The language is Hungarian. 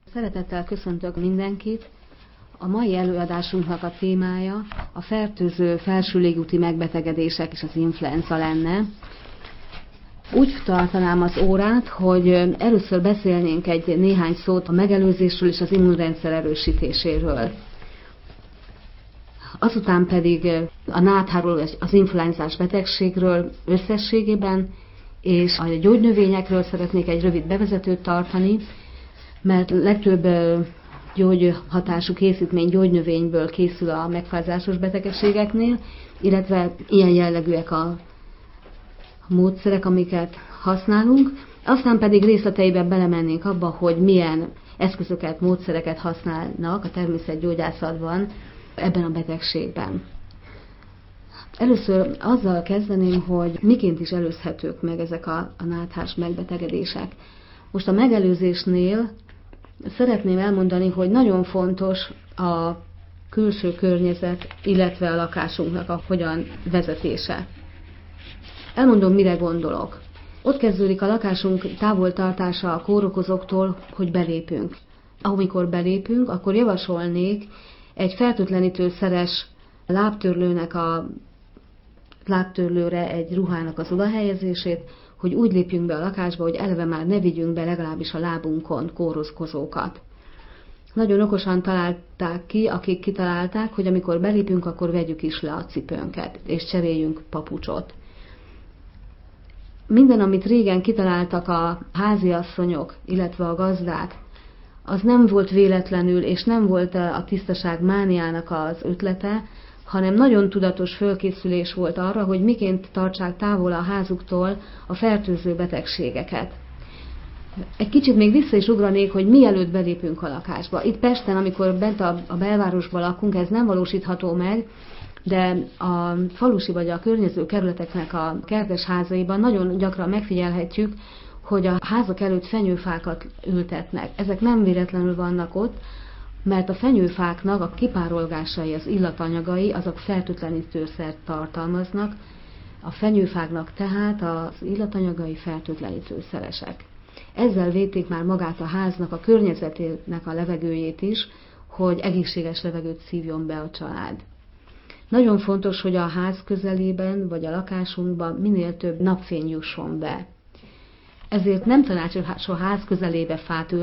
Szeretettel köszöntök mindenkit. A mai előadásunknak a témája a fertőző felső légúti megbetegedések és az influenza lenne. Úgy tartanám az órát, hogy először beszélnénk néhány szót a megelőzésről és az immunrendszer erősítéséről. Azután pedig a nátháról, az influenzás betegségről összességében, és a gyógynövényekről szeretnék egy rövid bevezetőt tartani, mert legtöbb gyógyhatású készítmény gyógynövényből készül a megfázásos betegségeknél, illetve ilyen jellegűek a módszerek, amiket használunk. Aztán pedig részleteiben belemennénk abba, hogy milyen eszközöket, módszereket használnak a természetgyógyászatban ebben a betegségben. Először azzal kezdeném, hogy miként is előzhetők meg ezek a náthás megbetegedések. Most a megelőzésnél szeretném elmondani, hogy nagyon fontos a külső környezet, illetve a lakásunknak a hogyan vezetése. Elmondom, mire gondolok. Ott kezdődik a lakásunk távoltartása a kórokozóktól, hogy belépünk. Amikor belépünk, akkor javasolnék egy fertőtlenítőszeres lábtörlőre egy ruhának az odahelyezését, hogy úgy lépjünk be a lakásba, hogy eleve már ne vigyünk be legalábbis a lábunkon kórozkozókat. Nagyon okosan találták ki, akik kitalálták, hogy amikor belépünk, akkor vegyük is le a cipőnket, és cseréljünk papucsot. Minden, amit régen kitaláltak a háziasszonyok, illetve a gazdák, az nem volt véletlenül, és nem volt a tisztaság mániának az ötlete, hanem nagyon tudatos fölkészülés volt arra, hogy miként tartsák távol a házuktól a fertőző betegségeket. Egy kicsit még vissza is ugranék, hogy mielőtt belépünk a lakásba. Itt Pesten, amikor bent a belvárosban lakunk, ez nem valósítható meg, de a falusi vagy a környező kerületeknek a kertes házaiban nagyon gyakran megfigyelhetjük, hogy a házak előtt fenyőfákat ültetnek. Ezek nem véletlenül vannak ott, mert a fenyőfáknak a kipárolgásai, az illatanyagai, azok fertőtlenítőszert tartalmaznak, a fenyőfáknak tehát az illatanyagai fertőtlenítőszeresek. Ezzel védték már magát a háznak, a környezetének a levegőjét is, hogy egészséges levegőt szívjon be a család. Nagyon fontos, hogy a ház közelében vagy a lakásunkban minél több napfény jusson be. Ezért nem tanácsos a ház közelébe fát